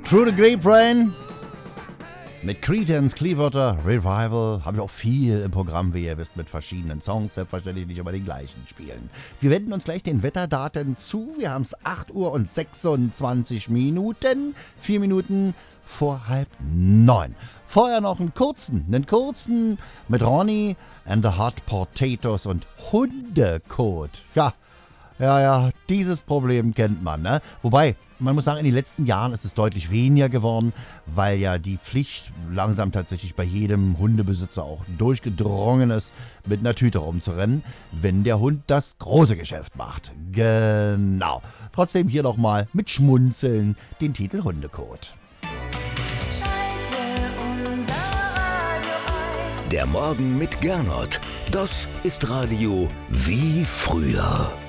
Through the Grapevine mit Creedence Clearwater Revival. Habe ich auch viel im Programm, wie ihr wisst, mit verschiedenen Songs, selbstverständlich nicht immer den gleichen spielen. Wir wenden uns gleich den Wetterdaten zu. Wir haben es 8 Uhr und 26 Minuten, 4 Minuten vor 8:30. Vorher noch einen kurzen mit Ronnie and the Hot Potatoes und Hundekot. Ja, dieses Problem kennt man, ne? Wobei, man muss sagen, in den letzten Jahren ist es deutlich weniger geworden, weil ja die Pflicht langsam tatsächlich bei jedem Hundebesitzer auch durchgedrungen ist, mit einer Tüte rumzurennen, wenn der Hund das große Geschäft macht. Genau. Trotzdem hier nochmal mit Schmunzeln den Titel Hundekot. Der Morgen mit Gernot. Das ist Radio wie früher.